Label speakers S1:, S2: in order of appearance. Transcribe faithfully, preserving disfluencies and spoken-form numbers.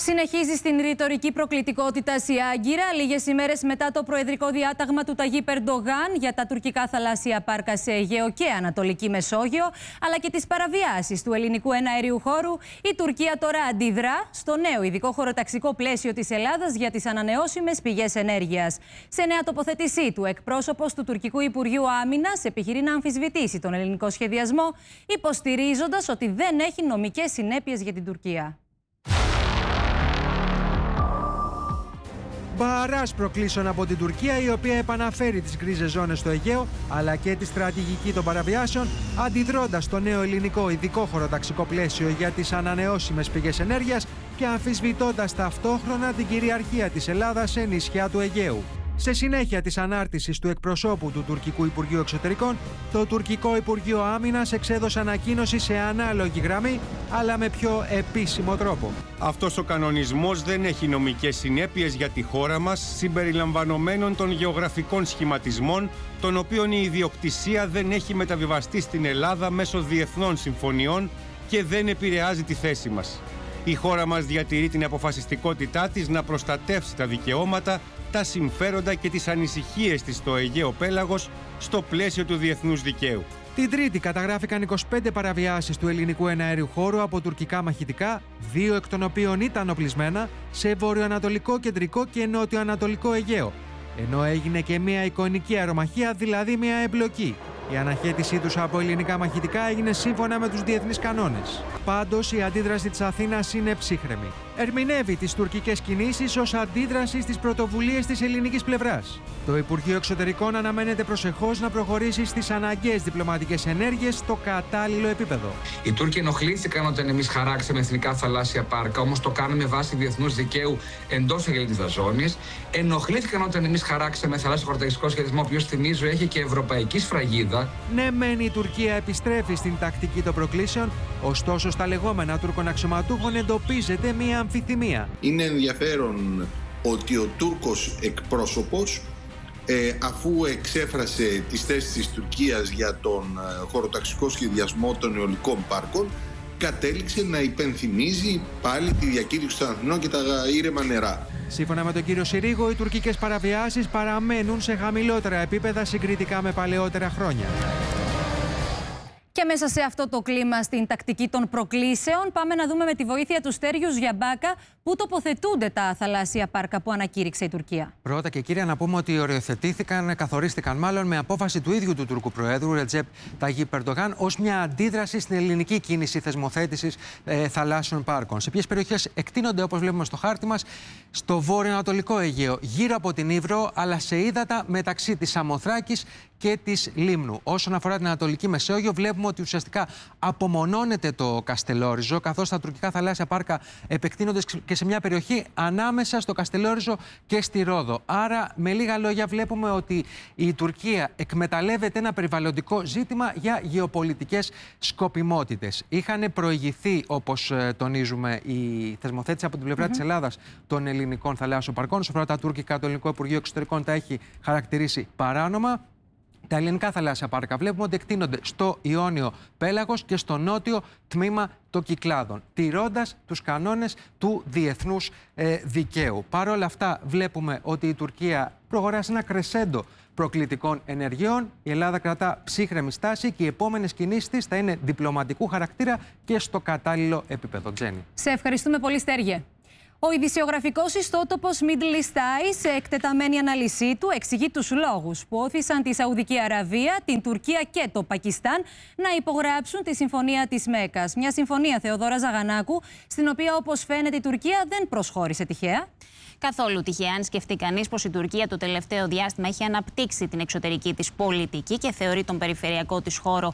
S1: Συνεχίζει στην ρητορική προκλητικότητα η Άγκυρα, λίγες ημέρες μετά το προεδρικό διάταγμα του Ταγίπ Ερντογάν για τα τουρκικά θαλάσσια πάρκα σε Αιγαίο και Ανατολική Μεσόγειο, αλλά και τις παραβιάσεις του ελληνικού εναέριου χώρου. Η Τουρκία τώρα αντιδρά στο νέο ειδικό χωροταξικό πλαίσιο της Ελλάδας για τις ανανεώσιμες πηγές ενέργειας. Σε νέα τοποθέτησή του, εκπρόσωπος του Τουρκικού Υπουργείου Άμυνας επιχειρεί να αμφισβητήσει τον ελληνικό σχεδιασμό, υποστηρίζοντας ότι δεν έχει νομικές συνέπειες για την Τουρκία.
S2: Μπαράζ προκλήσεων από την Τουρκία, η οποία επαναφέρει τις γκρίζες ζώνες στο Αιγαίο, αλλά και τη στρατηγική των παραβιάσεων, αντιδρώντας στο νέο ελληνικό ειδικό χωροταξικό πλαίσιο για τις ανανεώσιμες πηγές ενέργειας και αμφισβητώντας ταυτόχρονα την κυριαρχία της Ελλάδας σε νησιά του Αιγαίου. Σε συνέχεια της ανάρτησης του εκπροσώπου του Τουρκικού Υπουργείου Εξωτερικών, το Τουρκικό Υπουργείο Άμυνας εξέδωσε ανακοίνωση σε ανάλογη γραμμή, αλλά με πιο επίσημο τρόπο.
S3: Αυτός ο κανονισμός δεν έχει νομικές συνέπειες για τη χώρα μας, συμπεριλαμβανομένων των γεωγραφικών σχηματισμών, των οποίων η ιδιοκτησία δεν έχει μεταβιβαστεί στην Ελλάδα μέσω διεθνών συμφωνιών και δεν επηρεάζει τη θέση μας. Η χώρα μας διατηρεί την αποφασιστικότητά της να προστατεύσει τα δικαιώματα, τα συμφέροντα και τις ανησυχίες της στο Αιγαίο πέλαγος στο πλαίσιο του διεθνούς δικαίου.
S2: Την Τρίτη καταγράφηκαν είκοσι πέντε παραβιάσεις του ελληνικού εναέριου χώρου από τουρκικά μαχητικά, δύο εκ των οποίων ήταν οπλισμένα, σε βορειοανατολικό, κεντρικό και νότιο-ανατολικό Αιγαίο. Ενώ έγινε και μια εικονική αερομαχία, δηλαδή μια εμπλοκή. Η αναχέτησή τους από ελληνικά μαχητικά έγινε σύμφωνα με τους διεθνείς κανόνες. Πάντως, η αντίδραση της Αθήνας είναι ψύχρεμη. Ερμηνεύει τις τουρκικές κινήσεις ως αντίδραση στις πρωτοβουλίες της ελληνικής πλευράς. Το Υπουργείο Εξωτερικών αναμένεται προσεχώς να προχωρήσει στις αναγκαίες διπλωματικές ενέργειες στο κατάλληλο επίπεδο.
S4: Οι Τούρκοι ενοχλήθηκαν όταν εμείς χαράξαμε εθνικά θαλάσσια πάρκα, όμως το κάνουμε βάσει διεθνούς δικαίου εντός εγκαλίτιδας ζώνης. Ενοχλήθηκαν όταν εμείς χαράξαμε θαλάσσιο χωροταξικό σχεδιασμό, ο οποίος θυμίζω έχει και ευρωπαϊκή σφραγίδα.
S2: Ναι, μεν η Τουρκία επιστρέφει στην τακτική των προκλήσεων, ωστόσο στα λεγόμενα Τούρκων αξιωματούχων εντοπίζεται μία αμφιθυμία.
S5: Είναι ενδιαφέρον ότι ο Τούρκος εκπρόσωπος, ε, αφού εξέφρασε τις θέσεις της Τουρκίας για τον ε, χωροταξικό σχεδιασμό των αιωλικών πάρκων, κατέληξε να υπενθυμίζει πάλι τη διακήρυξη των Αθηνών και τα ήρεμα νερά.
S2: Σύμφωνα με τον κύριο Συρίγο, οι τουρκικές παραβιάσεις παραμένουν σε χαμηλότερα επίπεδα συγκριτικά με παλαιότερα χρόνια.
S1: Και μέσα σε αυτό το κλίμα, στην τακτική των προκλήσεων, πάμε να δούμε με τη βοήθεια του Στέριου Γιαμπάκα πού τοποθετούνται τα θαλάσσια πάρκα που ανακήρυξε η Τουρκία.
S6: Πρώτα και κύρια, να πούμε ότι οριοθετήθηκαν, καθορίστηκαν μάλλον με απόφαση του ίδιου του Τούρκου Προέδρου, Ρετζέπ Ταγίπ Ερντογάν, ως μια αντίδραση στην ελληνική κίνηση θεσμοθέτησης ε, θαλάσσιων πάρκων. Σε ποιες περιοχές εκτείνονται, όπως βλέπουμε στο χάρτη μας, στο βόρειο-ανατολικό Αιγαίο, γύρω από την Ύβρο, αλλά σε ύδατα μεταξύ της Σαμοθράκης και της Λίμνου. Όσον αφορά την Ανατολική Μεσόγειο, βλέπουμε ότι ουσιαστικά απομονώνεται το Καστελόριζο, καθώς τα τουρκικά θαλάσσια πάρκα επεκτείνονται και σε μια περιοχή ανάμεσα στο Καστελόριζο και στη Ρόδο. Άρα, με λίγα λόγια, βλέπουμε ότι η Τουρκία εκμεταλλεύεται ένα περιβαλλοντικό ζήτημα για γεωπολιτικές σκοπιμότητες. Είχαν προηγηθεί, όπως τονίζουμε, η θεσμοθέτηση από την πλευρά mm-hmm. της Ελλάδας των ελληνικών θαλάσσιων παρκών. Όσον αφορά τα τουρκικά, το Ελληνικό Υπουργείο Εξωτερικών τα έχει χαρακτηρίσει παράνομα. Τα ελληνικά θαλάσσια πάρκα βλέπουμε ότι εκτείνονται στο Ιόνιο πέλαγος και στο νότιο τμήμα των Κυκλάδων, τηρώντας τους κανόνες του διεθνούς ε, δικαίου. Παρ' όλα αυτά, βλέπουμε ότι η Τουρκία προχωρά σε ένα κρεσέντο προκλητικών ενεργειών. Η Ελλάδα κρατά ψύχρεμη στάση και οι επόμενες κινήσεις της θα είναι διπλωματικού χαρακτήρα και στο κατάλληλο επίπεδο. Τζέννη.
S1: Σε ευχαριστούμε πολύ, Στέργε. Ο ειδησιογραφικός ιστότοπος Middle East Eye, σε εκτεταμένη ανάλυση του, εξηγεί τους λόγους που όθησαν τη Σαουδική Αραβία, την Τουρκία και το Πακιστάν να υπογράψουν τη Συμφωνία της Μέκκας. Μια συμφωνία, Θεοδόρα Ζαγανάκου, στην οποία, όπως φαίνεται, η Τουρκία δεν προσχώρησε τυχαία.
S7: Καθόλου τυχαία, αν σκεφτεί κανείς πως η Τουρκία το τελευταίο διάστημα έχει αναπτύξει την εξωτερική της πολιτική και θεωρεί τον περιφερειακό της χώρο